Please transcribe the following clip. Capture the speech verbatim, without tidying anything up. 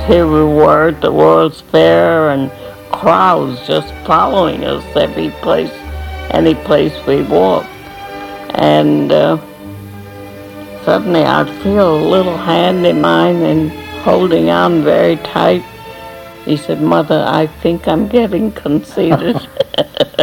here we were at the World's Fair and crowds just following us every place, any place we walked. And uh, suddenly I'd feel a little hand in mine and holding on very tight. He said, "Mother, I think I'm getting conceited."